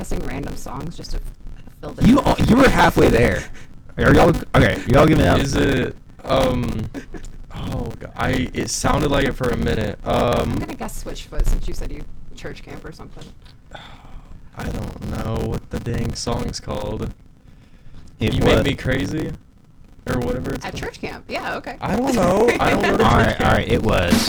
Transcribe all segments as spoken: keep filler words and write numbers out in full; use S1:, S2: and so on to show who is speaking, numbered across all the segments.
S1: guessing random songs just to fill the.
S2: You you were halfway there. Are y'all okay? Y'all giving up?
S3: Is it um? Oh God, I it sounded like it for a minute.
S1: I'm
S3: Um,
S1: gonna guess Switchfoot since you said you church camp or something.
S3: I don't know what the dang song's called.
S2: It
S3: You
S2: was-
S3: Make Me Crazy, or whatever it's
S1: At
S3: called.
S1: church camp, yeah, okay.
S3: I don't know. I don't know.
S2: All right, all right. It was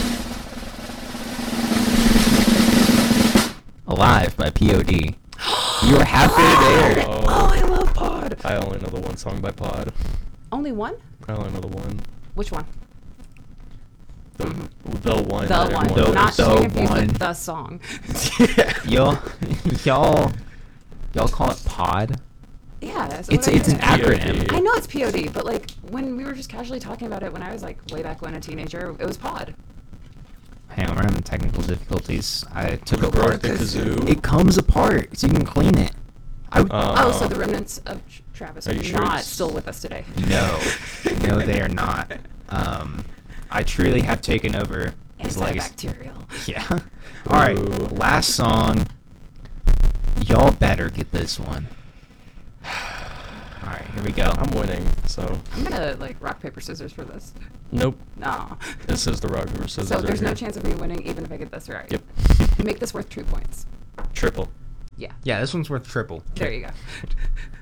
S2: "Alive" by P O D. You were halfway there.
S3: Oh.
S1: Oh, I love Pod.
S3: I only know the one song by Pod.
S1: Only one?
S3: I only know the one.
S1: Which one?
S3: The the one.
S1: The
S3: that
S1: one,
S3: everyone
S2: The-
S1: not
S3: knows.
S2: the
S1: to be confused
S2: one.
S1: with the song.
S2: Y'all, y'all, y'all call it Pod.
S1: Yeah, that's
S2: It's
S1: what I
S2: it's an
S1: meant.
S3: P O D.
S2: acronym.
S1: I know it's P O D, but like when we were just casually talking about it when I was like way back when a teenager, it was Pod.
S2: Hang on, we're having technical difficulties. I took
S3: You broke
S2: apart.
S3: the kazoo.
S2: It comes apart, so you can clean it. I would,
S3: Uh,
S1: Oh, so the remnants of Tr- Travis
S3: Are
S1: are
S3: you sure
S1: not
S3: it's-
S1: still with us today.
S2: no, no, they are not. Um, I truly have taken over his legacy.
S1: Antibacterial.
S2: Yeah. All right,
S3: Ooh.
S2: last song. Y'all better get this one. All right, here we go.
S3: I'm winning, so
S1: I'm gonna like rock paper scissors for this.
S3: nope.
S1: No.
S3: This is the rock paper scissors.
S1: So
S3: right
S1: there's no
S3: here.
S1: chance of me winning even if I get this right.
S3: Yep.
S1: Make this worth two points.
S3: Triple.
S1: Yeah.
S2: Yeah, this one's worth triple.
S1: There you go.